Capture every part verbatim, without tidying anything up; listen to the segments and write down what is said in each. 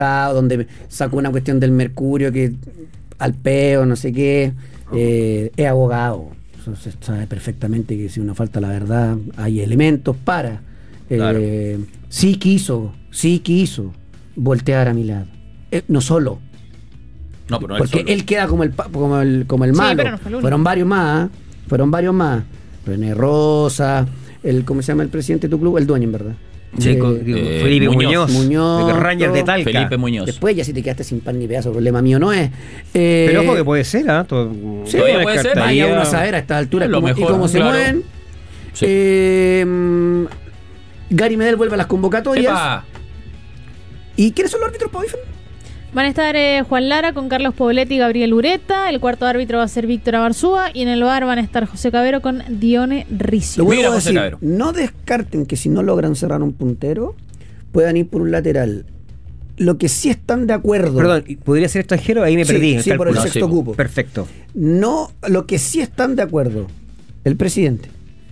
donde sacó una cuestión del mercurio que al peo, no sé qué, eh, es abogado. Entonces sabe perfectamente que si uno falta la verdad, hay elementos para. Eh, claro. Sí quiso, sí quiso voltear a Milad. Eh, no solo. No, pero no porque él, él queda como el como el, como el malo. Sí, no fueron varios más, ¿eh? Fueron varios más. René Rosa, el ¿cómo se llama el presidente de tu club? El dueño, en verdad. Sí, eh, Felipe Muñoz, Muñoz de Rangers de Talca. Felipe Muñoz. Después ya si te quedaste sin pan ni pedazo, problema mío no es. Eh, Pero ojo que puede ser, ¿ah? ¿eh? Todo, sí, puede, puede ser. Vaya uno a saber a esta altura cómo, mejor, y cómo se claro. mueven. Sí. Eh, Gary Medel vuelve a las convocatorias. Epa. ¿Y quiénes son los árbitros para hoy? Van a estar eh, Juan Lara con Carlos Poblete y Gabriel Ureta. El cuarto árbitro va a ser Víctor Abarzúa. Y en el V A R van a estar José Cabero con Dione Ricio. Mira, José Cabero. No descarten que si no logran cerrar un puntero, puedan ir por un lateral. Lo que sí están de acuerdo. Perdón, ¿podría ser extranjero? Ahí me sí, perdí. Sí, por el no, sexto sí, cupo. Perfecto. No, lo que sí están de acuerdo, el presidente,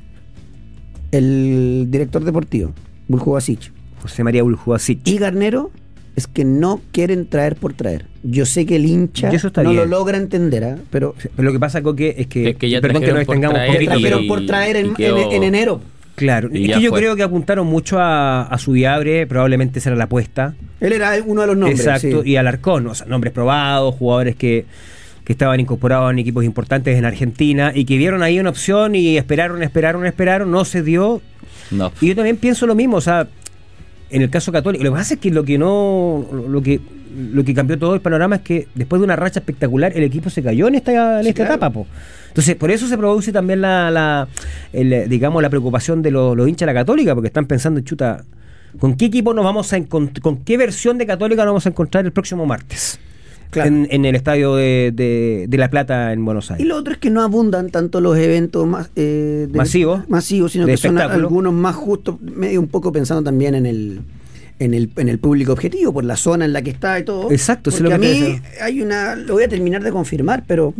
el director deportivo, Buljubasic, José María Buljubasic, y Garnero, es que no quieren traer por traer. Yo sé que el hincha no bien. lo logra entender, ¿eh? pero, pero lo que pasa, Coque, es que, es que ya perdón que nos extengamos un poquito. Trajeron por traer en, quedó... en, en enero. Claro, y es que yo fue. creo que apuntaron mucho a, a Subiabre, probablemente esa era la apuesta. Él era uno de los nombres. Exacto, sí. Y Alarcón, o sea, nombres probados, jugadores que, que estaban incorporados en equipos importantes en Argentina y que vieron ahí una opción y esperaron, esperaron, esperaron, no se dio. No. Y yo también pienso lo mismo, o sea, en el caso Católico, lo que pasa es que lo que no, lo que lo que cambió todo el panorama es que después de una racha espectacular el equipo se cayó en esta en sí, esta claro. etapa, po. Entonces, por eso se produce también la, la el, digamos, la preocupación de los, los hinchas de la Católica, porque están pensando, chuta, ¿con qué equipo nos vamos a encontrar, con qué versión de Católica nos vamos a encontrar el próximo martes? Claro. En, en el estadio de, de, de La Plata en Buenos Aires. Y lo otro es que no abundan tanto los eventos más, eh, de, masivos, masivos, sino que son algunos más justos, medio un poco pensando también en el en el en el público objetivo, por la zona en la que está y todo. Exacto, porque lo que a mí hay una, lo voy a terminar de confirmar, pero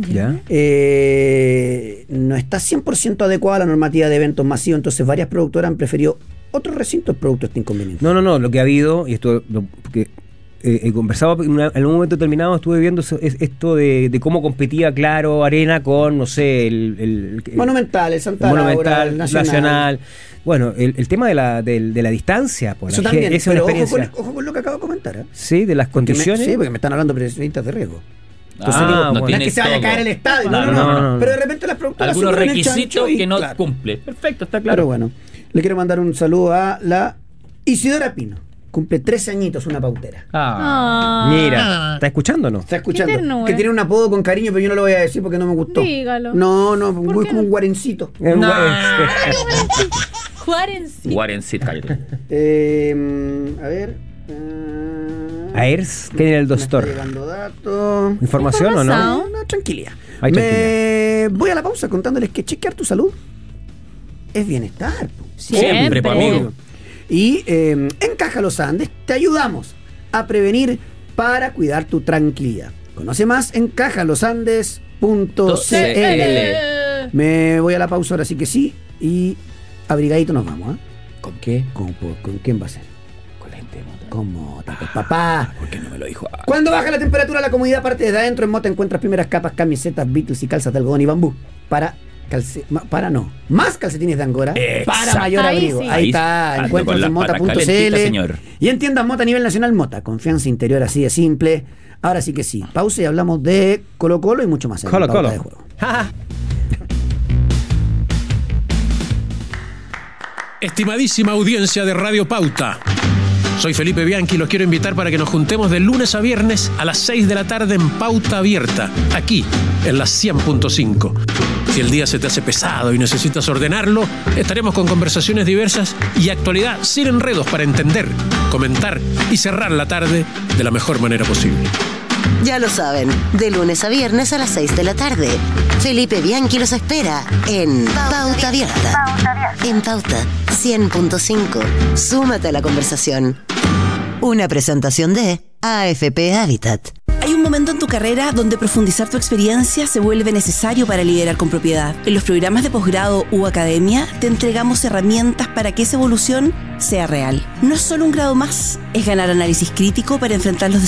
eh, no está cien por ciento adecuada la normativa de eventos masivos, entonces varias productoras han preferido otros recintos producto de este inconveniente. No, no, no, lo que ha habido, y esto lo, porque Eh, he conversado en, una, en un momento determinado, estuve viendo eso, es, esto de, de cómo competía Claro Arena con, no sé, el, el, el Monumental, el Santa Laura, Monumental, el Nacional. Nacional. Bueno, el, el tema de la, de, de la distancia, pues, eso la, también, es pero una experiencia. Ojo con, ojo con lo que acabo de comentar, ¿eh? Sí, de las porque condiciones. Me, sí, porque me están hablando de periodistas de riesgo. Entonces, ah, digo, no, no es que se vaya a caer el estadio, claro, no, no, no, no, no, no. Pero de repente las productoras algunos requisitos y, que no claro. cumple. Perfecto, está claro. Pero bueno, le quiero mandar un saludo a la Isidora Pino. Cumple trece añitos, una pautera. Ah. Mira, ¿está escuchando o no? Está escuchando. Que tiene un apodo con cariño, pero yo no lo voy a decir porque no me gustó. Dígalo. No, no, voy como un guarencito. No. Guarencito. Guarencito, cállate. Eh, a ver. Uh, Aers, ¿qué en el doctor? Llegando datos. ¿Información o no? No, tranquilidad. Ay, me voy a la pausa contándoles que chequear tu salud es bienestar. Siempre, Siempre pa' amigo. Y eh, en Caja Los Andes te ayudamos a prevenir para cuidar tu tranquilidad. Conoce más en caja los andes punto c l. Me voy a la pausa ahora sí que sí. Y abrigadito nos vamos, ¿eh? ¿Con qué? ¿Con, ¿Con quién va a ser? Con la gente de Mota. Con Mota, pues, papá. ¿Por qué no me lo dijo? Ah. Cuando baja la temperatura, la comodidad parte desde adentro. En Mota encuentras primeras capas, camisetas, Beatles y calzas de algodón y bambú. Para Calce, para no, más calcetines de Angora. Exacto. Para mayor ahí abrigo. Sí. Ahí está, encuentras en mota punto c l y en tiendas Mota a nivel nacional. Mota, confianza interior así de simple. Ahora sí que sí, pausa y hablamos de Colo Colo y mucho más. Colo Colo. De juego. Estimadísima audiencia de Radio Pauta, soy Felipe Bianchi y los quiero invitar para que nos juntemos de lunes a viernes a las seis de la tarde en Pauta Abierta, aquí en la cien punto cinco. Si el día se te hace pesado y necesitas ordenarlo, estaremos con conversaciones diversas y actualidad sin enredos para entender, comentar y cerrar la tarde de la mejor manera posible. Ya lo saben, de lunes a viernes a las seis de la tarde. Felipe Bianchi los espera en Pauta Abierta. En Pauta cien punto cinco. Súmate a la conversación. Una presentación de A F P Habitat. Hay un un momento en tu carrera donde profundizar tu experiencia se vuelve necesario para liderar con propiedad. En los programas de posgrado u academia te entregamos herramientas para que esa evolución sea real. No es solo un grado más, es ganar análisis crítico para enfrentar los